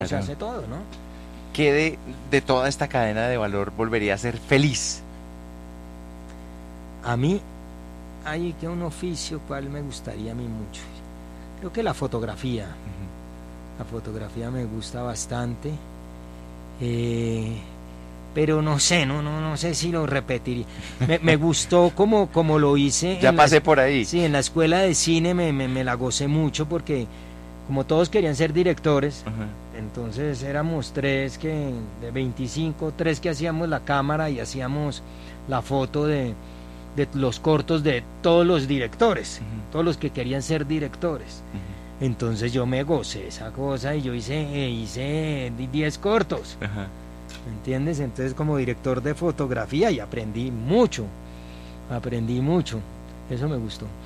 se Claro. hace todo, ¿no? ¿Qué de toda esta cadena de valor volvería a ser feliz? A mí, hay que un oficio, ¿cuál me gustaría a mí mucho? Creo que la fotografía. Ujú. La fotografía me gusta bastante. eh, pero no sé, no sé si lo repetiría. Me gustó como lo hice Ya pasé por ahí. sí, en la escuela de cine, me la gocé mucho porque como todos querían ser directores, Ajá. entonces éramos tres que de 25, tres que hacíamos la cámara y hacíamos la foto de los cortos de todos los directores, Ujú. todos los que querían ser directores. Ujú. Entonces yo me gocé esa cosa y yo hice 10 cortos, Ajá. ¿me entiendes? Entonces como director de fotografía y aprendí mucho, eso me gustó.